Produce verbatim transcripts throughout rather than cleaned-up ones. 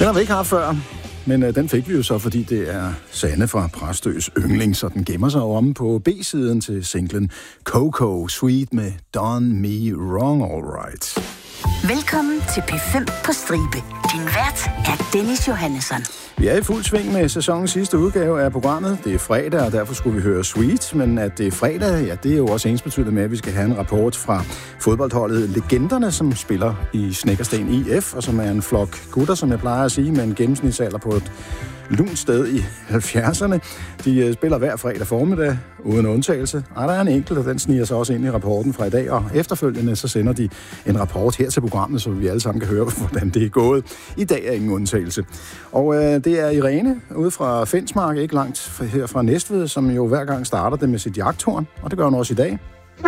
Den har vi ikke haft før, men øh, den fik vi jo så, fordi det er Sanne fra Præstøs yndling, så den gemmer sig om på B-siden til singlen Coco Sweet med Done Me Wrong Alright. Velkommen til P fem på stribe. Din vært er Dennis Johannesson. Vi er i fuld sving med sæsonens sidste udgave af programmet. Det er fredag, og derfor skulle vi høre Sweet, men at det er fredag, ja, det er jo også ensbetydende med, at vi skal have en rapport fra fodboldholdet Legenderne, som spiller i Snekkersten I F, og som er en flok gutter, som jeg plejer at sige, med en gennemsnitsalder på et lunt sted i halvfjerdserne. De uh, spiller hver fredag formiddag, uden undtagelse. Og der er en enkelt, og den sniger sig også ind i rapporten fra i dag, og efterfølgende så sender de en rapport her til programmet, så vi alle sammen kan høre, hvordan det er gået. I dag er ingen undtagelse. Og uh, det er Irene ude fra Fensmark, ikke langt her fra Næstved, som jo hver gang starter det med sit jagthorn, og det gør hun også i dag.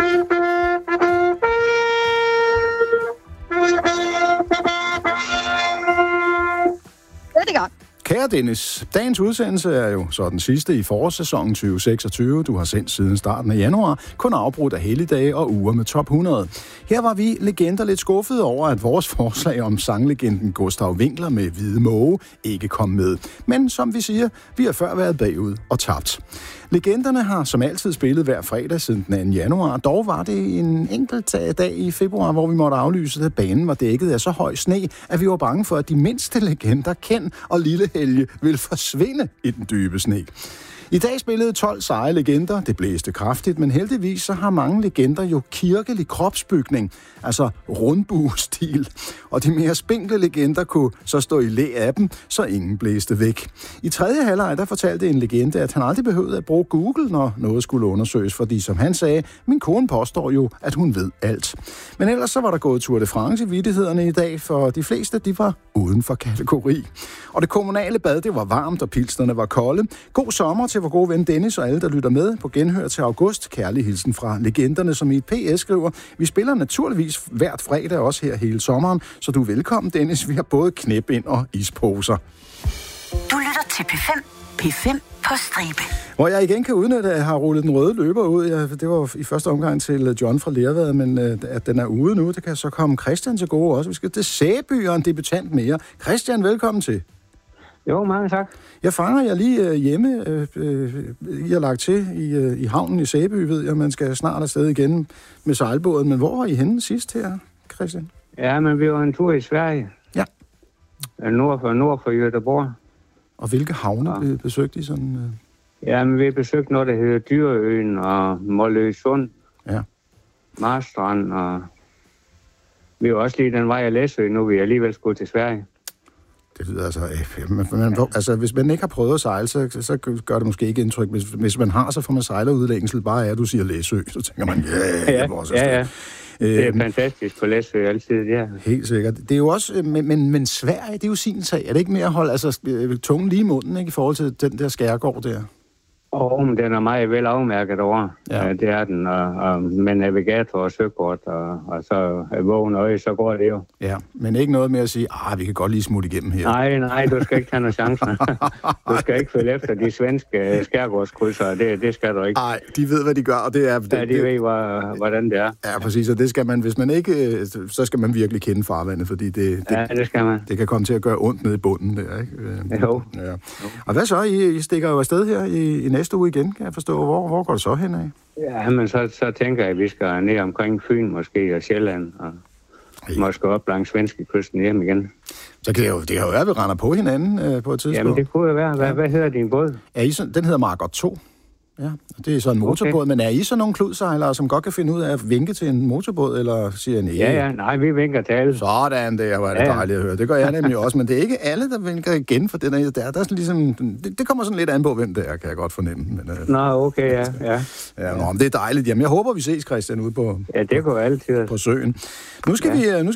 Det er gang. Kære Dennis, dagens udsendelse er jo så den sidste i forårssæsonen tyve seksogtyve. Du har sendt siden starten af januar, kun afbrudt af helligdage og uger med top hundrede. Her var vi legender lidt skuffede over, at vores forslag om sanglegenden Gustav Winkler med Hvide Måge ikke kom med. Men som vi siger, vi har før været bagud og tabt. Legenderne har som altid spillet hver fredag siden den anden januar. Dog var det en enkelt dag i februar, hvor vi måtte aflyse, da banen var dækket af så høj sne, at vi var bange for, at de mindste legender, Ken og Lille Helge, ville forsvinde i den dybe sne. I dag spillede tolv seje legender. Det blæste kraftigt, men heldigvis så har mange legender jo kirkelig kropsbygning, altså rundbuestil. Og de mere spinkle legender kunne så stå i læ af dem, så ingen blæste væk. I tredje halvleg der fortalte en legende, at han aldrig behøvede at bruge Google, når noget skulle undersøges, fordi som han sagde, min kone påstår jo, at hun ved alt. Men ellers så var der gået Tour de France i vittighederne i dag, for de fleste de var uden for kategori. Og det kommunale bad, det var varmt, og pilsnerne var kolde. God sommer til vores gode ven Dennis og alle, der lytter med på genhør til august. Kærlig hilsen fra Legenderne, som i et P S skriver, vi spiller naturligvis hvert fredag også her hele sommeren, så du er velkommen, Dennis. Vi har både knæbind og isposer. Du lytter til P fem. P fem på stribe. Hvor jeg igen kan udnytte, at jeg har rullet den røde løber ud. Ja, det var i første omgang til John fra Lervad, men at den er ude nu, det kan så komme Christian til gode også. Vi skal til Sæby og en debutant mere. Christian, velkommen til. Jo, mange tak. Jeg fanger jer lige øh, hjemme. Øh, øh, I har lagt til i, øh, i havnen i Sæby, ved jeg. Man skal snart afsted igen med sejlbåden. Men hvor var I henne sidst her, Christian? Ja, men vi var en tur i Sverige. Ja. Nord for, nord for Göteborg. Og hvilke havne ja. blev besøgt I sådan? Øh... Ja, men vi besøgte noget, der hedder Dyreøen og Måløsund. Ja. Marstrand og... Vi var også lige den vej af Læsø, nu vi alligevel skulle til Sverige. Det lyder altså... Øh, men, men, altså, hvis man ikke har prøvet at sejle, så, så gør det måske ikke indtryk. Hvis, hvis man har, så får man sejlerudlængsel. Bare er, at du siger Læsø, så tænker man, yeah, ja, vores ja, ja. Det er øh, fantastisk på Læsø altid, ja. Helt sikkert. Det er jo også... Men, men, men Sverige, det er jo sin sag. Er det ikke mere at holde altså, tungen lige i munden, ikke, i forhold til den der skærgård der? Åh, oh, men den er meget vel afmærket over. Ja. Det er den, og, og med navigator og søkort, og, og så vågen øje, så går det jo. Ja, men ikke noget med at sige, ah, vi kan godt lige smutte igennem her. Nej, nej, du skal ikke tage nogen chancer. Du skal ikke følge efter de svenske skærgårdskrydsere, det, det skal du ikke. Nej, de ved, hvad de gør, og det er... Det, ja, de det, ved, hvor, hvordan det er. Ja, præcis, og det skal man, hvis man ikke, så skal man virkelig kende farvandet, fordi det... det ja, det skal man. Det kan komme til at gøre ondt nede i bunden der, ikke? Jo. Ja. Og hvad så? I, I stikker jo afsted her i, i næste uge igen, kan jeg forstå. Hvor, hvor går det så hen af? Ja, men så, så tænker jeg, at vi skal ned omkring Fyn måske, og Sjælland, og ja. Måske op langs svenske kysten hjem igen. Så kan det jo, det har jo været, at vi render på hinanden øh, på et tidspunkt. Jamen, det kunne jo være. Hvad, ja. hvad hedder din båd? Er I så, den hedder Margot to. Ja, det er så en motorbåd, okay. Men er I så nogle kludsejlere, som godt kan finde ud af at vinke til en motorbåd, eller siger nej? Ja, ja, nej, vi vinker til alle. Sådan, det var det ja, ja. Dejligt at høre. Det gør jeg nemlig også, men det er ikke alle, der vinker igen for den der. Der, der er sådan ligesom, det, det kommer sådan lidt an på, hvem det er, kan jeg godt fornemme. Men, uh... Nå, okay, ja. ja. ja nå, det er dejligt. Jamen, jeg håber, vi ses, Christian, ude på, ja, det går altid. på søen. Nu skal, ja. vi, nu